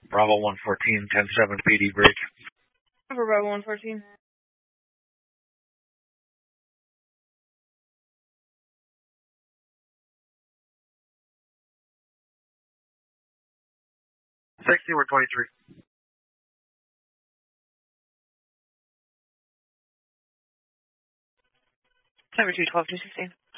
Bravo 114, 10-7 PD break. Over Bravo 114. We're 23. Number 212, 216.